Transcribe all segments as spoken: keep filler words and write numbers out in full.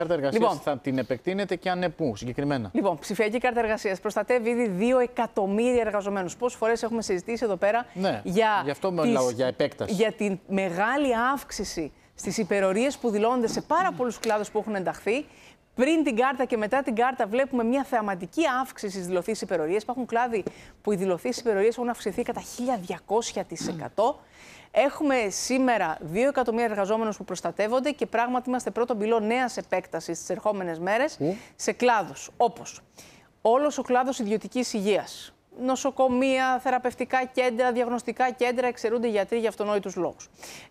Κάρτα εργασίας Λοιπόν, θα την επεκτείνετε και αν πού συγκεκριμένα? Λοιπόν, ψηφιακή κάρτα εργασίας προστατεύει ήδη δύο εκατομμύρια εργαζομένους. Πόσες φορές έχουμε συζητήσει εδώ πέρα ναι, για, γι' αυτό μιλάω για επέκταση. Για την μεγάλη αύξηση στις υπερορίες που δηλώνονται σε πάρα πολλούς κλάδους που έχουν ενταχθεί. Πριν την κάρτα και μετά την κάρτα, βλέπουμε μια θεαματική αύξηση στις δηλωθείς υπερορίες. Υπάρχουν κλάδοι που οι δηλωθείς υπερορίες έχουν αυξηθεί κατά χίλια διακόσια τοις εκατό. Έχουμε σήμερα δύο εκατομμύρια εργαζόμενους που προστατεύονται και πράγματι είμαστε πρώτο πυλό νέας επέκτασης στις ερχόμενες μέρες mm. σε κλάδους όπως όλος ο κλάδος ιδιωτικής υγείας, νοσοκομεία, θεραπευτικά κέντρα, διαγνωστικά κέντρα, εξαιρούνται γιατροί για αυτονόητους λόγους.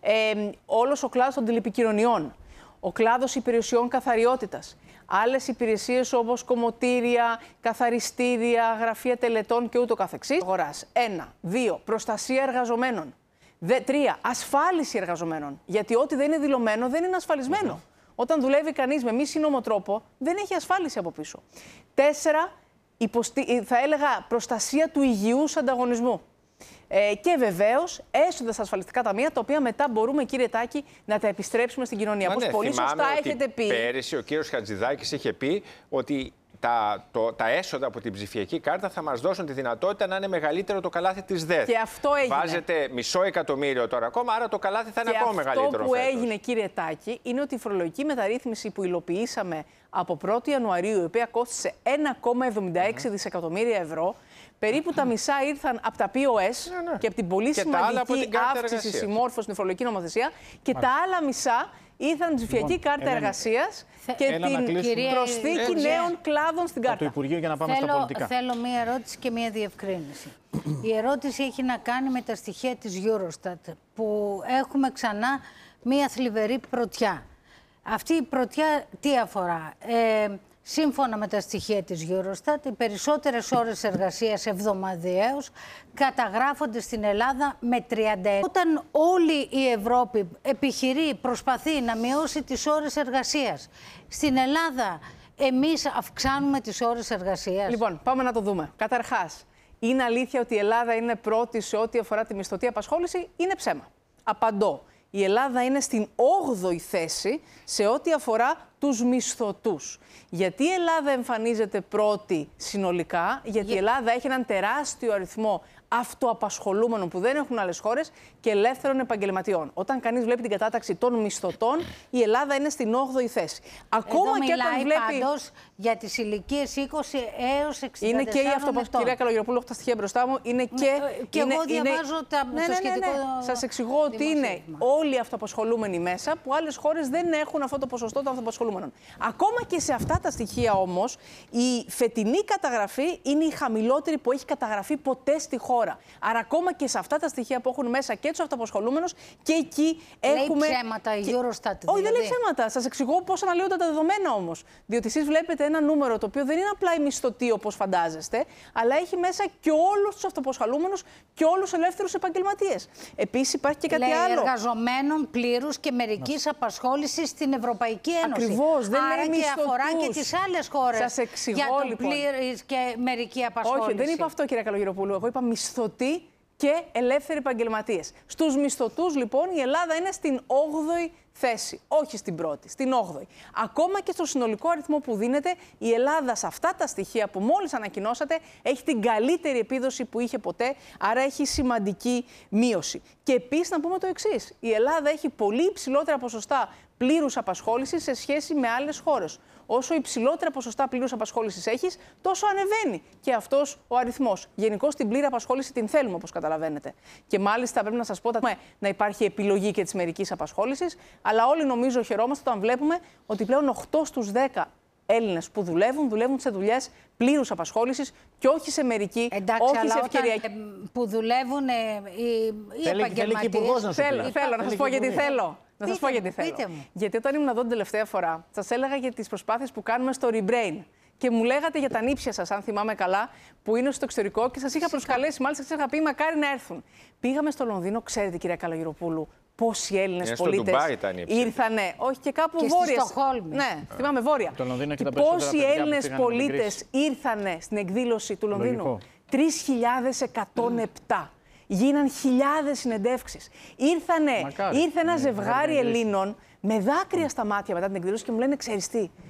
Ε, όλος ο κλάδος των τηλεπικοινωνιών, ο κλάδος υπηρεσιών καθαριότητας, άλλες υπηρεσίες όπως κομμωτήρια, καθαριστήρια, γραφεία τελετών και ούτω καθεξής. Αγοράς. Ένα. Δύο. Προστασία εργαζομένων. Δε, τρία. Ασφάλιση εργαζομένων. Γιατί ό,τι δεν είναι δηλωμένο δεν είναι ασφαλισμένο. Mm-hmm. Όταν δουλεύει κανείς με μη σύνομο τρόπο, δεν έχει ασφάλιση από πίσω. Τέσσερα. Υποστη... Θα έλεγα προστασία του υγιούς ανταγωνισμού. Ε, και βεβαίως έσοδα στα ασφαλιστικά ταμεία, τα οποία μετά μπορούμε, κύριε Τάκη, να τα επιστρέψουμε στην κοινωνία. Όπως ναι, πολύ σωστά έχετε πει. Πέρυσι ο κύριος Χατζηδάκης είχε πει ότι τα, το, τα έσοδα από την ψηφιακή κάρτα θα μας δώσουν τη δυνατότητα να είναι μεγαλύτερο το καλάθι της ΔΕΘ. Και αυτό έγινε. Βάζετε μισό εκατομμύριο τώρα ακόμα, άρα το καλάθι θα είναι και ακόμα μεγαλύτερο. Αυτό που φέτος. έγινε, κύριε Τάκη, είναι ότι η φορολογική μεταρρύθμιση που υλοποιήσαμε από πρώτη Ιανουαρίου, η οποία κόστησε ένα κόμμα εβδομήντα έξι mm-hmm. δισεκατομμύρια ευρώ, περίπου τα μισά ήρθαν από τα πι ο ες ναι, ναι. και από την πολύ και σημαντική αύξηση συμμόρφωση στην φορολογική νομοθεσία και Μάλιστα. τα άλλα μισά ήρθαν ψηφιακή λοιπόν, κάρτα εργασίας και την κυρία... προσθήκη ε, νέων κλάδων στην κάρτα. Από το Υπουργείο για να πάμε θέλω, στα πολιτικά. Θέλω μία ερώτηση και μία διευκρίνηση. Η ερώτηση έχει να κάνει με τα στοιχεία της Eurostat, που έχουμε ξανά μία θλιβερή πρωτιά. Αυτή η πρωτιά τι αφορά? Ε, Σύμφωνα με τα στοιχεία της Eurostat, οι περισσότερες ώρες εργασίας εβδομαδιαίως καταγράφονται στην Ελλάδα με τριάντα έξι. Όταν όλη η Ευρώπη επιχειρεί, προσπαθεί να μειώσει τις ώρες εργασίας, στην Ελλάδα εμείς αυξάνουμε τις ώρες εργασίας? Λοιπόν, πάμε να το δούμε. Καταρχάς, είναι αλήθεια ότι η Ελλάδα είναι πρώτη σε ό,τι αφορά τη μισθωτή απασχόληση? Είναι ψέμα. Απαντώ. Η Ελλάδα είναι στην όγδοη θέση σε ό,τι αφορά τους μισθωτούς. Γιατί η Ελλάδα εμφανίζεται πρώτη συνολικά? Γιατί η Ελλάδα έχει έναν τεράστιο αριθμό αυτοαπασχολούμενων που δεν έχουν άλλες χώρες και ελεύθερων επαγγελματιών. Όταν κανείς βλέπει την κατάταξη των μισθωτών, η Ελλάδα είναι στην όγδοη θέση. Ακόμα Εδώ και όταν βλέπει. Πάντως για τις ηλικίες είκοσι έως εξήντα είναι και η αυτοαπασχόληση. Κυρία Καλογεροπούλου, έχω τα στοιχεία μπροστά μου. Είναι και. Ναι, και είναι, εγώ διαβάζω είναι... τα, ναι, το ναι, σχετικό. Ναι, ναι. Σας εξηγώ ότι είναι όλοι οι αυτοαπασχολούμενοι μέσα, που άλλες χώρες δεν έχουν αυτό το ποσοστό των αυτοαπασχολούμενων. Ακόμα και σε αυτά τα στοιχεία όμως, η φετινή καταγραφή είναι η χαμηλότερη που έχει καταγραφεί ποτέ στη χώρα. Άρα, ακόμα και σε αυτά τα στοιχεία που έχουν μέσα και τους αυτοαπασχολούμενους, και εκεί έχουμε. Λέει ψέματα η Eurostat. Δηλαδή. Όχι, δεν λέει ψέματα. Σας εξηγώ πώς αναλύονται τα δεδομένα όμως. Διότι εσείς βλέπετε ένα νούμερο το οποίο δεν είναι απλά η μισθωτή όπως φαντάζεστε, αλλά έχει μέσα και όλους τους αυτοαπασχολούμενους και όλους τους ελεύθερους επαγγελματίες. Επίσης υπάρχει και κάτι λέει άλλο. Εργαζομένων πλήρους και μερικής απασχόλησης στην Ευρωπαϊκή Ένωση. Ακριβώς. Δεν Άρα λέει και μισθωτούς. αφορά και τις άλλες χώρες. Σας εξηγώ για το λοιπόν. Πλήρης και μερική απασχόληση. Όχι, δεν είπα αυτό, κυρία Καλογεροπούλου. Εγώ είπα μισθωτή και ελεύθεροι επαγγελματίες. Στους μισθωτούς, λοιπόν, η Ελλάδα είναι στην όγδοη θέση. Όχι στην πρώτη, στην όγδοη. Ακόμα και στο συνολικό αριθμό που δίνεται, η Ελλάδα σε αυτά τα στοιχεία που μόλις ανακοινώσατε έχει την καλύτερη επίδοση που είχε ποτέ, άρα έχει σημαντική μείωση. Και επίσης να πούμε το εξής. Η Ελλάδα έχει πολύ υψηλότερα ποσοστά πλήρους απασχόλησης σε σχέση με άλλες χώρες. Όσο υψηλότερα ποσοστά πλήρους απασχόλησης έχεις, τόσο ανεβαίνει και αυτός ο αριθμός. Γενικώς την πλήρη απασχόληση την θέλουμε, όπως καταλαβαίνετε. Και μάλιστα πρέπει να σας πω να υπάρχει επιλογή και της μερικής απασχόλησης, αλλά όλοι νομίζω χαιρόμαστε όταν βλέπουμε ότι πλέον οκτώ στους δέκα Έλληνες που δουλεύουν, δουλεύουν σε δουλειές πλήρους απασχόλησης και όχι σε μερική, εντάξει, όχι αλλά σε ευκαιριακή. Όταν, που δουλεύουν ε, οι, οι επαγγελματίες. Να θέλω, θέλω να σας πω γιατί θέλω. Να σας πω γιατί θέλω. Μου. Γιατί όταν ήμουν εδώ την τελευταία φορά, σας έλεγα για τις προσπάθειες που κάνουμε στο Rebrain. Και μου λέγατε για τα νύψια σας, αν θυμάμαι καλά, που είναι στο εξωτερικό και σας είχα προσκαλέσει, μάλιστα σας είχα πει μακάρι να έρθουν. Πήγαμε στο Λονδίνο, ξέρετε, κυρία Καλογεροπούλου, πόσοι Έλληνες πολίτες ήρθανε, όχι και κάπου και βόρεια. Στη Στοκχόλμη. Ναι, θυμάμαι βόρεια. Πόσοι Έλληνες πολίτες ήρθανε στην εκδήλωση του Λονδίνου? τρεις χιλιάδες εκατόν επτά. Γίναν χιλιάδες συνεντεύξεις. Ήρθανε, ήρθε ένα ζευγάρι Ελλήνων με δάκρυα στα μάτια μετά την εκδήλωση και μου λένε: ξέρεις τι,